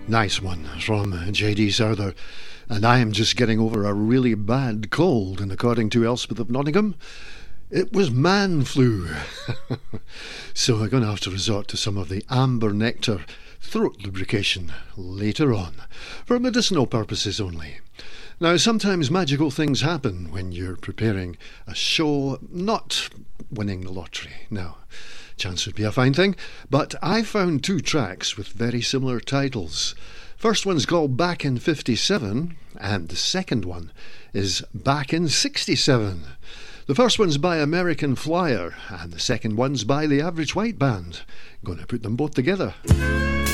Nice one from J.D. Souther. And I am just getting over a really bad cold, and according to Elspeth of Nottingham, it was man flu. So I'm going to have to resort to some of the amber nectar throat lubrication later on, for medicinal purposes only. Now, sometimes magical things happen when you're preparing a show, not winning the lottery. Now, chance would be a fine thing, but I found two tracks with very similar titles. First one's called Back in 57, and the second one is Back in 67. The first one's by American Flyer, and the second one's by the Average White Band. I'm going to put them both together.